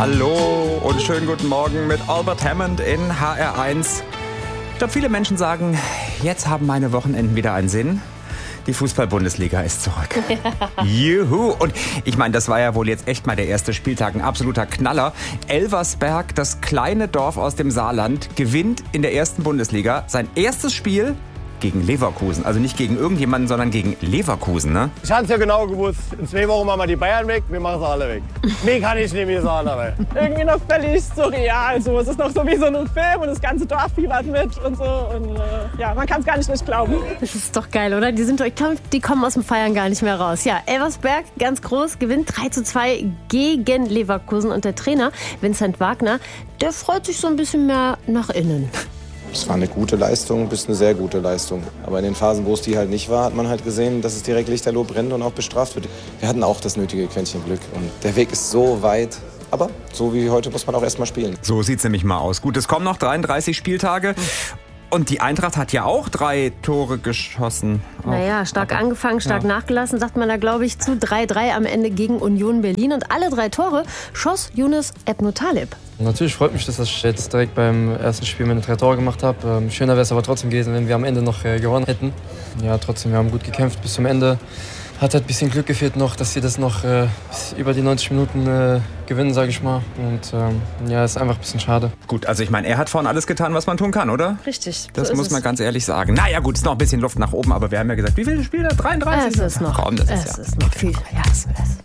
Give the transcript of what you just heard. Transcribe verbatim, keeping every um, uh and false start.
Hallo und schönen guten Morgen mit Albert Hammond in H R eins. Ich glaube, viele Menschen sagen, jetzt haben meine Wochenenden wieder einen Sinn. Die Fußball-Bundesliga ist zurück. Ja. Juhu! Und ich meine, das war ja wohl jetzt echt mal der erste Spieltag, ein absoluter Knaller. Elversberg, das kleine Dorf aus dem Saarland, gewinnt in der ersten Bundesliga sein erstes Spiel gegen Leverkusen. Also nicht gegen irgendjemanden, sondern gegen Leverkusen, ne? Ich hab's ja genau gewusst. In zwei Wochen machen wir die Bayern weg, wir machen sie alle weg. Mehr kann ich nicht mehr sagen, aber. Irgendwie noch völlig surreal. So. Es ist noch so wie so ein Film und das ganze Dorf fiebert mit und so. Und äh, ja, man kann es gar nicht nicht glauben. Das ist doch geil, oder? Die sind, ich glaube, die kommen aus dem Feiern gar nicht mehr raus. Ja, Elversberg, ganz groß, gewinnt drei zu zwei gegen Leverkusen. Und der Trainer, Vincent Wagner, der freut sich so ein bisschen mehr nach innen. Es war eine gute Leistung bis eine sehr gute Leistung. Aber in den Phasen, wo es die halt nicht war, hat man halt gesehen, dass es direkt lichterloh brennt und auch bestraft wird. Wir hatten auch das nötige Quäntchen Glück. Und der Weg ist so weit. Aber so wie heute muss man auch erst mal spielen. So sieht's nämlich mal aus. Gut, es kommen noch dreiunddreißig Spieltage. Und die Eintracht hat ja auch drei Tore geschossen. Naja, stark Aber, angefangen, stark ja. nachgelassen, sagt man da, glaube ich, zu drei drei am Ende gegen Union Berlin. Und alle drei Tore schoss Younes Ebnotaleb. Natürlich freut mich, dass ich jetzt direkt beim ersten Spiel meine drei Tore gemacht habe. Schöner wäre es aber trotzdem gewesen, wenn wir am Ende noch gewonnen hätten. Ja, trotzdem, wir haben gut gekämpft bis zum Ende. Hat halt ein bisschen Glück gefehlt noch, dass sie das noch äh, über die neunzig Minuten äh, gewinnen, sage ich mal. Und ähm, ja, ist einfach ein bisschen schade. Gut, also ich meine, er hat vorhin alles getan, was man tun kann, oder? Richtig. Das so muss man es. ganz ehrlich sagen. Naja gut, ist noch ein bisschen Luft nach oben, aber wir haben ja gesagt, wie viele Spiele? dreiunddreißig? Es ist noch, Komm, das es ist ja ist noch viel. Ja, es ist.